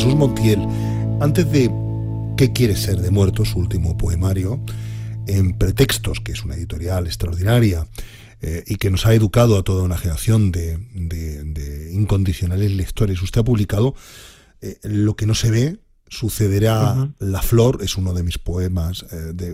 Jesús Montiel, antes de ¿Qué quiere ser de muerto?, su último poemario, en Pretextos, que es una editorial extraordinaria y que nos ha educado a toda una generación de incondicionales lectores, usted ha publicado Lo que no se ve, sucederá la flor, es uno de mis poemas,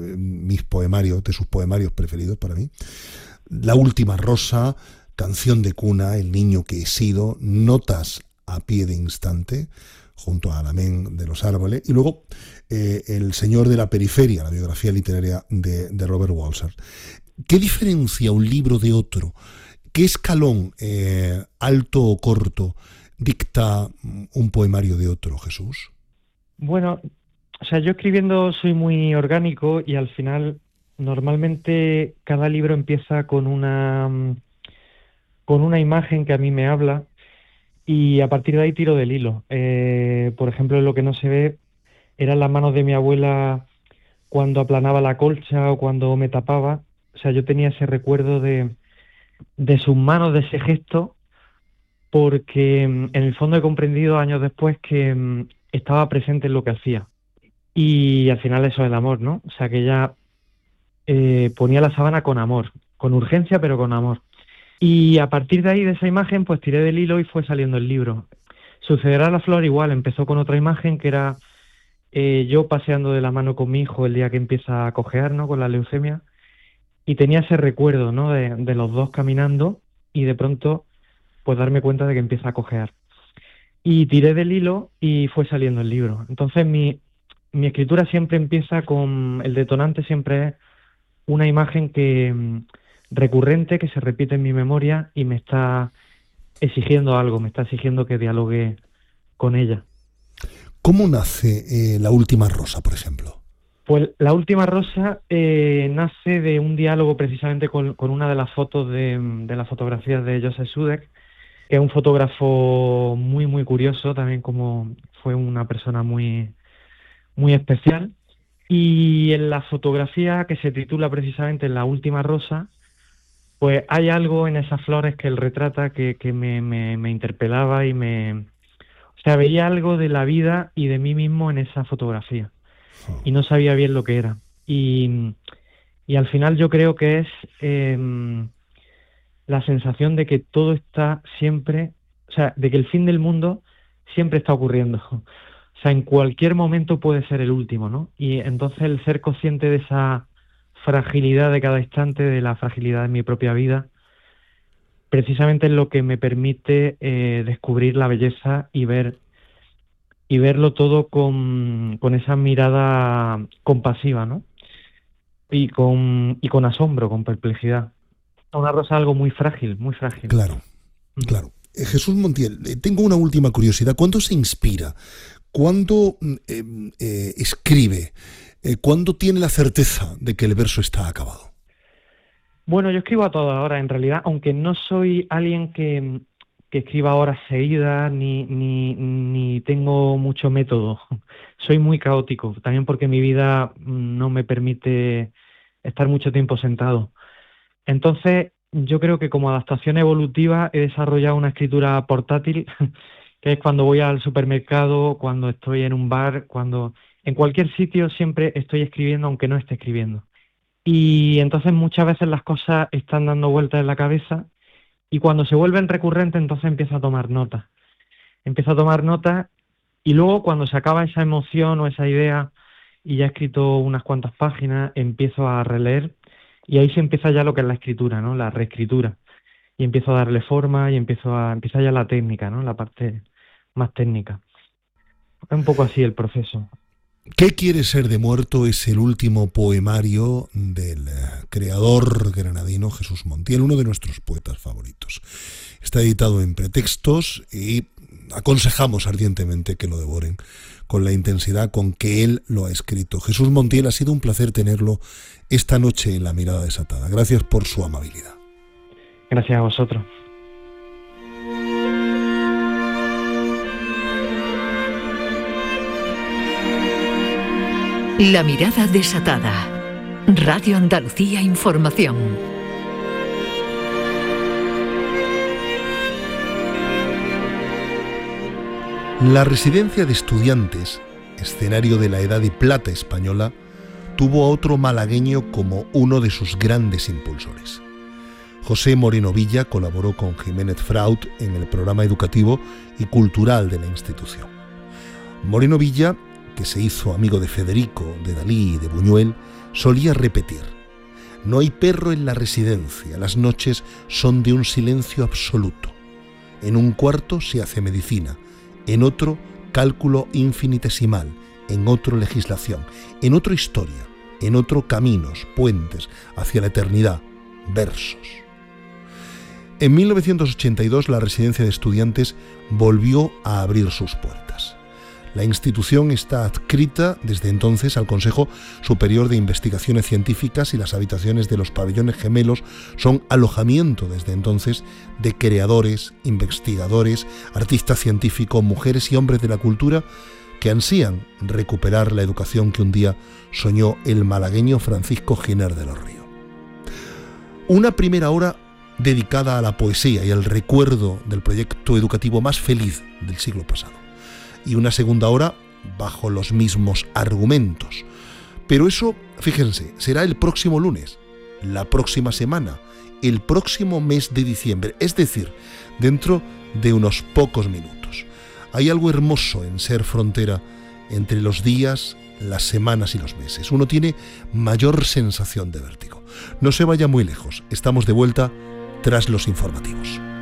de sus poemarios preferidos para mí. La última rosa, Canción de cuna, El niño que he sido, Notas a pie de instante, junto a Alamén de los árboles, y luego El señor de la periferia, la biografía literaria de Robert Walser. ¿Qué diferencia un libro de otro? ¿Qué escalón, alto o corto, dicta un poemario de otro, Jesús? Bueno, o sea, yo escribiendo soy muy orgánico y al final normalmente cada libro empieza con una imagen que a mí me habla y a partir de ahí tiro del hilo. Por ejemplo, Lo que no se ve eran las manos de mi abuela cuando aplanaba la colcha o cuando me tapaba. O sea, yo tenía ese recuerdo de sus manos, de ese gesto, porque en el fondo he comprendido años después que estaba presente en lo que hacía. Y al final eso es el amor, ¿no? O sea, que ella ponía la sábana con amor, con urgencia, pero con amor. Y a partir de ahí, de esa imagen, pues tiré del hilo y fue saliendo el libro. Sucederá la flor igual, empezó con otra imagen que era yo paseando de la mano con mi hijo el día que empieza a cojear, ¿no?, con la leucemia, y tenía ese recuerdo, ¿no?, de los dos caminando y de pronto pues darme cuenta de que empieza a cojear. Y tiré del hilo y fue saliendo el libro. Entonces mi escritura siempre empieza con... El detonante siempre es una imagen recurrente que se repite en mi memoria y me está exigiendo algo, me está exigiendo que dialogue con ella. ¿Cómo nace La última rosa, por ejemplo? Pues La última rosa nace de un diálogo precisamente con una de las fotos de las fotografías de Joseph Sudek, que es un fotógrafo muy, muy curioso, también como fue una persona muy, muy especial. Y en la fotografía, que se titula precisamente La última rosa, pues hay algo en esas flores que él retrata que me interpelaba y o sea, veía algo de la vida y de mí mismo en esa fotografía. Y no sabía bien lo que era. Y al final yo creo que es la sensación de que todo está siempre, o sea, de que el fin del mundo siempre está ocurriendo. O sea, en cualquier momento puede ser el último, ¿no? Y entonces el ser consciente de esa fragilidad de cada instante, de la fragilidad de mi propia vida, precisamente es lo que me permite descubrir la belleza y verlo todo con esa mirada compasiva, ¿no? Y con asombro, con perplejidad. Una rosa es algo muy frágil, muy frágil. Claro, claro. Jesús Montiel, tengo una última curiosidad. ¿Cuándo se inspira? ¿Cuándo escribe? ¿Cuándo tiene la certeza de que el verso está acabado? Bueno, yo escribo a toda hora, en realidad, aunque no soy alguien que escriba a horas seguidas, ni tengo mucho método. Soy muy caótico, también porque mi vida no me permite estar mucho tiempo sentado. Entonces, yo creo que como adaptación evolutiva he desarrollado una escritura portátil, que es cuando voy al supermercado, cuando estoy en un bar, cuando en cualquier sitio siempre estoy escribiendo aunque no esté escribiendo. Y entonces muchas veces las cosas están dando vueltas en la cabeza y cuando se vuelven recurrentes entonces empiezo a tomar notas. Empiezo a tomar notas y luego cuando se acaba esa emoción o esa idea y ya he escrito unas cuantas páginas, empiezo a releer y ahí se empieza ya lo que es la escritura, ¿no? La reescritura. Y empiezo a darle forma y empieza ya la técnica, ¿no? La parte más técnica. Es un poco así el proceso. ¿Qué quiere ser de muerto? Es el último poemario del creador granadino Jesús Montiel, uno de nuestros poetas favoritos. Está editado en Pretextos y aconsejamos ardientemente que lo devoren con la intensidad con que él lo ha escrito. Jesús Montiel, ha sido un placer tenerlo esta noche en La Mirada Desatada. Gracias por su amabilidad. Gracias a vosotros. La Mirada Desatada. Radio Andalucía Información. La residencia de estudiantes, escenario de la Edad de Plata española, tuvo a otro malagueño como uno de sus grandes impulsores. José Moreno Villa colaboró con Jiménez Fraut en el programa educativo y cultural de la institución. Moreno Villa, que se hizo amigo de Federico, de Dalí y de Buñuel, solía repetir: no hay perro en la residencia, las noches son de un silencio absoluto. En un cuarto se hace medicina, en otro cálculo infinitesimal, en otro legislación, en otro historia, en otro caminos, puentes hacia la eternidad, versos. En 1982 la residencia de estudiantes volvió a abrir sus puertas. La institución está adscrita desde entonces al Consejo Superior de Investigaciones Científicas y las habitaciones de los pabellones gemelos son alojamiento desde entonces de creadores, investigadores, artistas científicos, mujeres y hombres de la cultura que ansían recuperar la educación que un día soñó el malagueño Francisco Giner de los Ríos. Una primera hora dedicada a la poesía y al recuerdo del proyecto educativo más feliz del siglo pasado. Y una segunda hora bajo los mismos argumentos. Pero eso, fíjense, será el próximo lunes, la próxima semana, el próximo mes de diciembre, es decir, dentro de unos pocos minutos. Hay algo hermoso en ser frontera entre los días, las semanas y los meses. Uno tiene mayor sensación de vértigo. No se vaya muy lejos, estamos de vuelta tras los informativos.